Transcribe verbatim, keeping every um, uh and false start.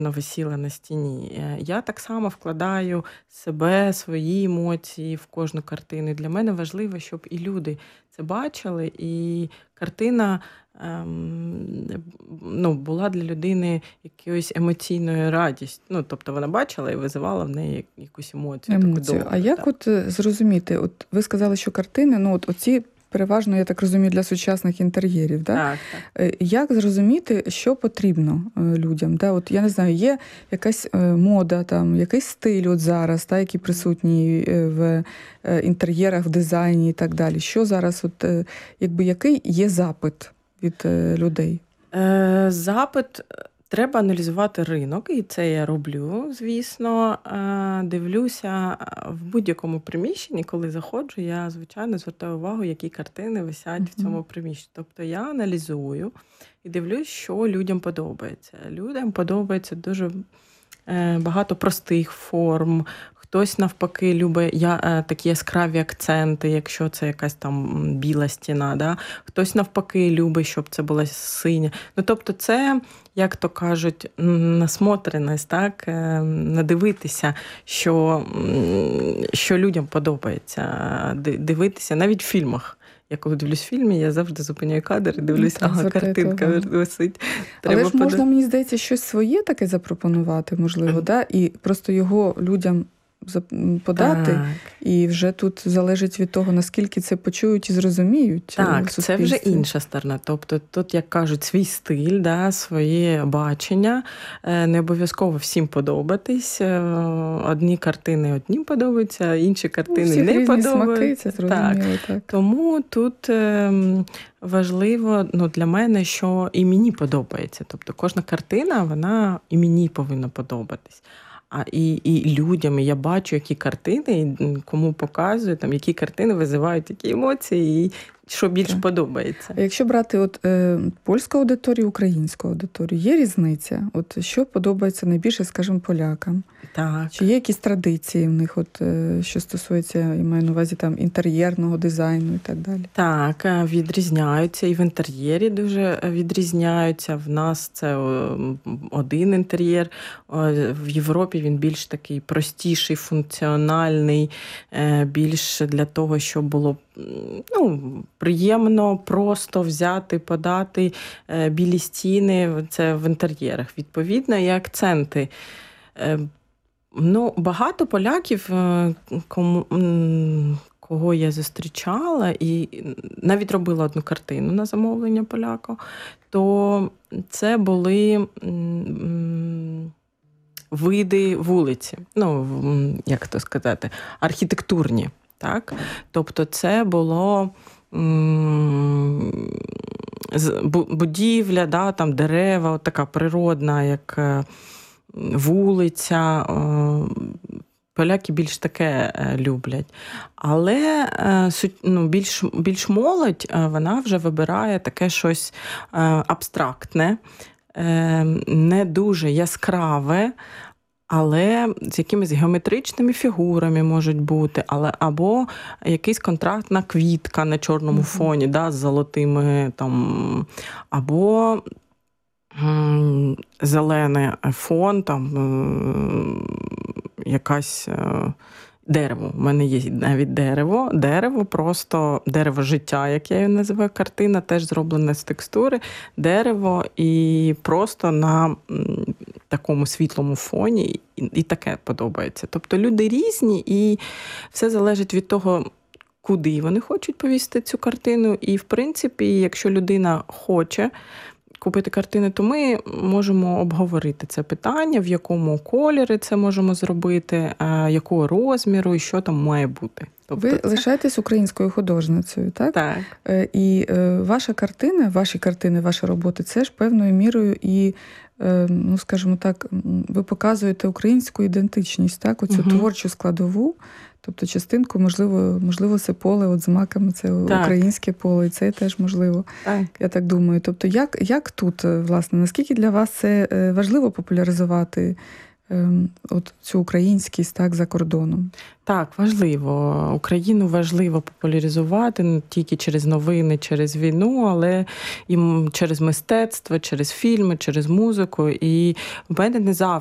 висіла на стіні. Я так само вкладаю себе, свої емоції в кожну картину. Для мене важливо, щоб і люди це бачили, і картина ем, ну, була для людини якоюсь емоційною радістю. Ну, тобто вона бачила і визивала в неї якусь емоцію. Емоцію. Таку а як так. от зрозуміти, от ви сказали, що картини, ну от оці переважно, я так розумію, для сучасних інтер'єрів. Да? Так, так. Як зрозуміти, що потрібно людям? Да? От, я не знаю, є якась мода, там, якийсь стиль от зараз, да, який присутній в інтер'єрах, в дизайні і так далі. Що зараз, от, якби, який є запит від людей? Е, запит... Треба аналізувати ринок, і це я роблю, звісно. Дивлюся в будь-якому приміщенні, коли заходжу, я, звичайно, звертаю увагу, які картини висять uh-huh. в цьому приміщенні. Тобто я аналізую і дивлюсь, що людям подобається. Людям подобається дуже багато простих форм. Хтось, навпаки, любить я, такі яскраві акценти, якщо це якась там біла стіна. Да? Хтось, навпаки, любить, щоб це була синя. Ну, тобто це, як то кажуть, насмотреність, так? Надивитися, що, що людям подобається. Дивитися навіть в фільмах. Я коли дивлюсь фільми, я завжди зупиняю кадр і дивлюсь, ну, ага, картинка висить. Треба Але ж можна, мені здається, щось своє таке запропонувати, можливо, да? І просто його людям подати, так. І вже тут залежить від того, наскільки це почують і зрозуміють. Так, це вже інша сторона. Тобто тут, як кажуть, свій стиль, да, своє бачення. Не обов'язково всім подобатись. Одні картини однім подобаються, інші картини ну, не подобаються. Смаки, це зрозуміло, так. так. Тому тут важливо, ну, для мене, що і мені подобається. Тобто кожна картина, вона і мені повинна подобатись. А і, і людям, і я бачу, які картини, і кому показую, там, які картини визивають які емоції, і що більше так. подобається. А якщо брати от, е, польську аудиторію, українську аудиторію, є різниця? От, що подобається найбільше, скажімо, полякам? Так. Чи є якісь традиції в них, от, е, що стосується, я маю на увазі, там, інтер'єрного дизайну і так далі? Так, відрізняються. І в інтер'єрі дуже відрізняються. В нас це один інтер'єр. В Європі він більш такий простіший, функціональний, більш для того, щоб було ну, приємно просто взяти, подати білі стіни. Це в інтер'єрах. Відповідно, і акценти. Ну, багато поляків, кому, кого я зустрічала, і навіть робила одну картину на замовлення поляка, то це були види вулиці, ну, як то сказати, архітектурні. Так? Тобто це було будівля, да, там дерева, от така природна, як вулиця. Поляки більш таке люблять. Але ну, більш, більш молодь, вона вже вибирає таке щось абстрактне, не дуже яскраве, але з якимись геометричними фігурами можуть бути, але або якийсь контрастна квітка на чорному mm-hmm. фоні, да, з золотими, там, або м- зелений фон, там, якась дерево. У мене є навіть дерево. Дерево просто, дерево життя, як я його називаю, картина, теж зроблена з текстури. Дерево і просто на такому світлому фоні. І, і таке подобається. Тобто люди різні, і все залежить від того, куди вони хочуть повісити цю картину. І, в принципі, якщо людина хоче купити картини, то ми можемо обговорити це питання, в якому кольорі це можемо зробити, якого розміру і що там має бути. Тобто ви це... лишаєтесь українською художницею, так? Так. І ваша картина, ваші картини, ваші роботи, це ж певною мірою і, ну, скажімо так, ви показуєте українську ідентичність, так? Оцю угу. творчу складову. Тобто частинку, можливо, можливо, це поле от з маками, це так. українське поле, і це теж можливо. Так. Я так думаю. Тобто як, як тут, власне, наскільки для вас це важливо популяризувати от цю українськість, так, за кордоном? Так, важливо. Україну важливо популяризувати не тільки через новини, через війну, але і через мистецтво, через фільми, через музику. І в мене не завжди